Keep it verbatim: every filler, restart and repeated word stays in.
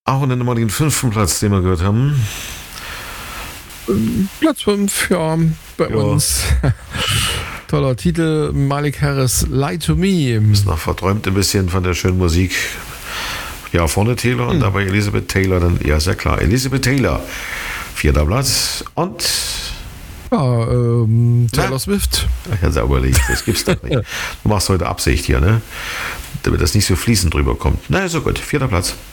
Auch und dann nochmal den fünften Platz, den wir gehört haben. Platz fünf, ja, bei ja. uns. Toller Titel, Malik Harris, Lie to Me. Ist noch verträumt ein bisschen von der schönen Musik. Ja, vorne Taylor und hm. dabei Elizabeth Taylor, dann, ja, sehr klar. Elizabeth Taylor, vierter Platz und ja, ähm, Taylor Na? Swift. Ach, ja, sauberlich, das gibt's doch nicht. Du machst heute Absicht hier, ne? Damit das nicht so fließend drüber kommt. Na, ist so gut, vierter Platz.